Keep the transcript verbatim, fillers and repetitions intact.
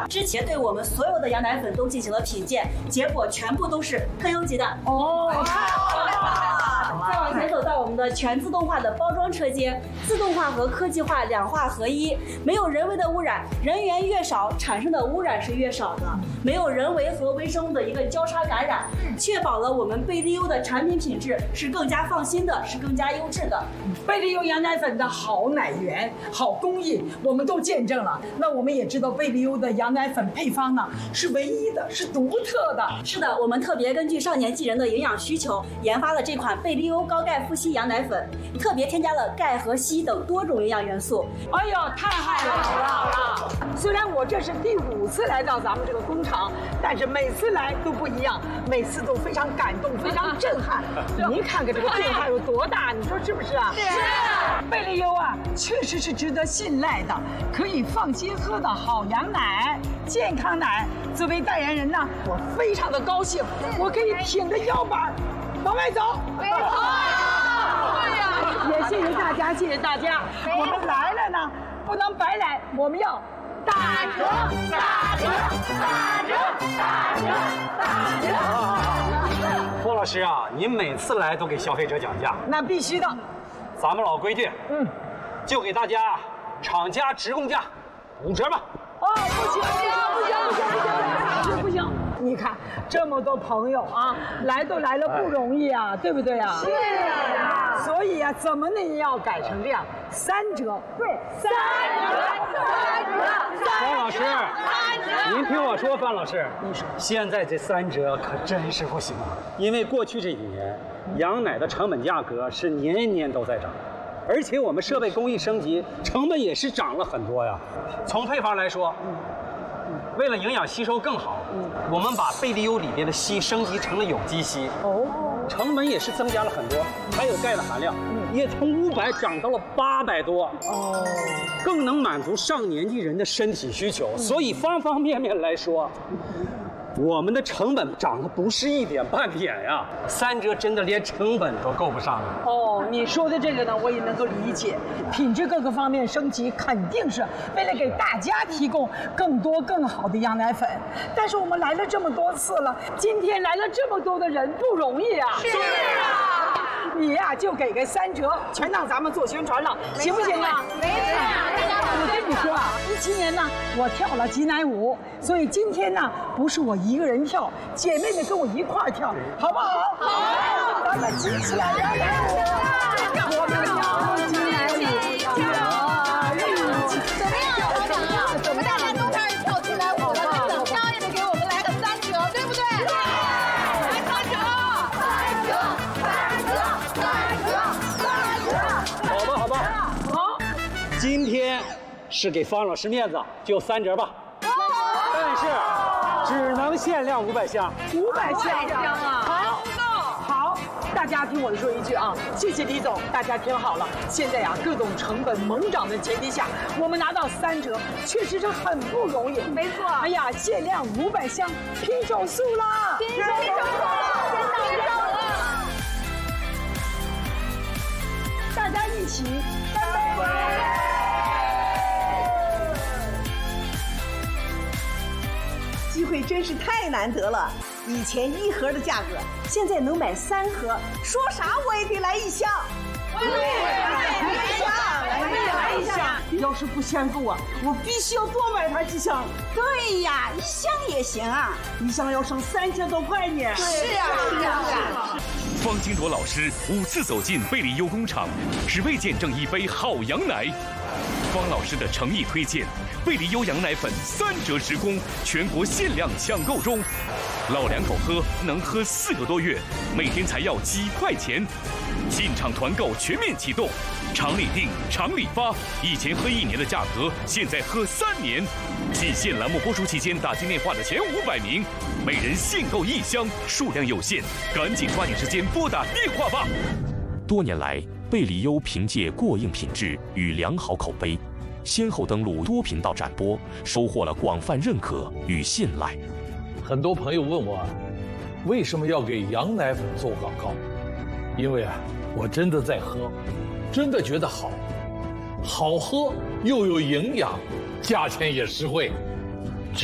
之前对我们所有的羊奶粉都进行了品鉴，结果全部都是特优级的。 哦，太好了！ 再往前走到我们的全自动化的包装车间，自动化和科技化两化合一，没有人为的污染，人员越少，产生的污染是越少的，没有人为和微生物的一个交叉感染，确保了我们贝利优的产品品质是更加放心的，是更加优质的。 贝利优羊奶粉的好奶源、好工艺，我们都见证了。那我们也知道贝利优的羊奶粉配方呢是唯一的，是独特的。 是的，我们特别根据少年纪人的营养需求，研发了这款贝利优高钙富硒羊奶粉，特别添加了钙和硒等多种营养元素。 哎呦，太好了，好了好了！虽然我这是第五次来到咱们这个工厂，但是每次来都不一样，每次都非常感动，非常震撼。您看看这个变化有多大，你说是不是啊？ 是。 贝利优啊，确实是值得信赖的，可以放心喝的好羊奶、健康奶。作为代言人呢，我非常的高兴，我可以挺着腰板往外走。 没错。对呀。 也谢谢大家，谢谢大家。我们来了呢，不能白来，我们要打折，打折，打折，打折，打折。 郭老师啊，您每次来都给消费者讲价， 那必须的。 咱们老规矩， 嗯， 就给大家厂家直供价五折吧。 哦，不行，不行，不行，不行，不行，不行！你看这么多朋友啊，来都来了不容易啊，对不对啊？ 是啊。 所以啊，怎么呢也要改成这样，三折。对，三折，三折。 方老师，您听我说，方老师，你说现在这三折可真是不行啊，因为过去这几年，羊奶的成本价格是年年都在涨。而且我们设备工艺升级，成本也是涨了很多呀。从配方来说，为了营养吸收更好，我们把贝利优里边的硒升级成了有机硒，哦，成本也是增加了很多。还有钙的含量，也从五百涨到了八百多，哦，更能满足上年纪人的身体需求。所以方方面面来说，我们的成本涨得不是一点半点呀，三折真的连成本都够不上了。 哦，你说的这个呢，我也能够理解，品质各个方面升级，肯定是为了给大家提供更多更好的羊奶粉。但是我们来了这么多次了，今天来了这么多的人，不容易啊。 是啊。 你呀、啊、就给个三折，全当咱们做宣传了，行不行啊？ 没错。 我跟你说啊，一七年呢，我跳了挤奶舞，所以今天呢，不是我一个人跳，姐妹们跟我一块儿跳，好不好？好，咱们挤起来，来来舞，我们跳挤奶舞，跳一起。 怎么样，老板啊？我们大家都开始跳挤奶舞了，那怎么着也得给我们来个三折，对不对？对。来三折，三折，三折，三折，三折。 好吧，好吧， 好， 今天是给方老师面子，就三折吧。但是只能限量五百箱， 五百箱啊！好，好，大家听我说一句啊，谢谢李总，大家听好了，现在呀、啊，各种成本猛涨的前提下，我们拿到三折，确实是很不容易。 没错。 哎呀，限量五百箱，拼手速啦！ 拼手速了，真到手了！ 大家一起干杯！ 机会真是太难得了，以前一盒的价格，现在能买三盒，说啥我也得来一箱。 对，来一箱， 来一箱。要是不嫌够啊，我必须要多买它几箱。对呀，一箱也行啊，一箱要省三千多块呢。 是啊，是啊。 方金铎老师五次走进贝利优工厂，只为见证一杯好羊奶。方老师的诚意推荐，贝利优羊奶粉三折直供，全国限量抢购中。老两口喝能喝四个多月，每天才要几块钱。进场团购全面启动，厂里订，厂里发。以前喝一年的价格，现在喝三年。季限栏目播出期间打进电话的前五百名，每人限购一箱，数量有限，赶紧抓紧时间拨打电话吧。 多年来，贝利优凭借过硬品质与良好口碑，先后登陆多频道展播，收获了广泛认可与信赖。 很多朋友问我，为什么要给羊奶粉做广告？因为啊，我真的在喝，真的觉得好，好喝又有营养，价钱也实惠。